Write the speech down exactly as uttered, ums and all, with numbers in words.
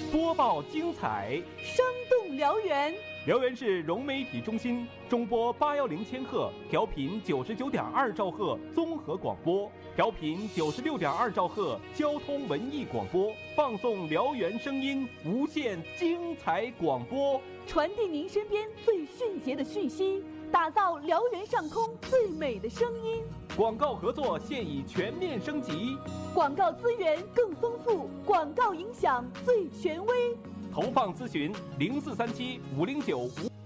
播报精彩， 生动辽源。 辽源市融媒体中心中波八幺零千赫，调频九十九点二兆赫综合广播，调频九十六点二兆赫交通文艺广播，放送辽源声音，无限精彩广播， 传递您身边最迅捷的讯息，打造辽源上空最美的声音。 广告合作现已全面升级， 广告资源更丰富，广告影响最权威。 投放咨询零四三七五零九五。